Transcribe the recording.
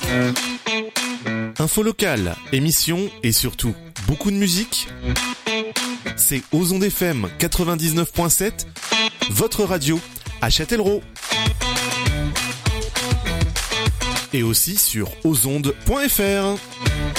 Info locale, émissions et surtout beaucoup de musique. C'est Aux Ondes FM 99.7, votre radio à Châtellerault. Et aussi sur ozondes.fr.